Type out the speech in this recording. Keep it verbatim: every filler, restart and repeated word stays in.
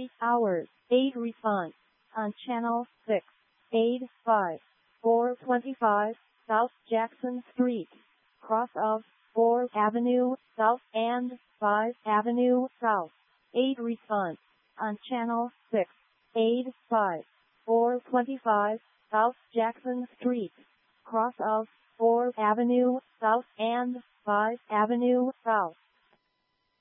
three hours, eight response. On channel six, eight five, four twenty-five, South Jackson Street, cross of fourth Avenue South and fifth Avenue South. eight response. On channel six, eight five, four twenty-five, South Jackson Street, cross of fourth Avenue South and fifth Avenue South.